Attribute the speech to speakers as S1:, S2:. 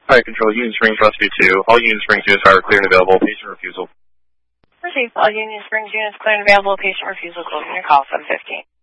S1: Fire Control, Union Springs, Rescue 2. All Union Springs units are clear and available. Patient refusal.
S2: Received. All Union Springs units clear and available. Patient refusal. Closing your call, 715.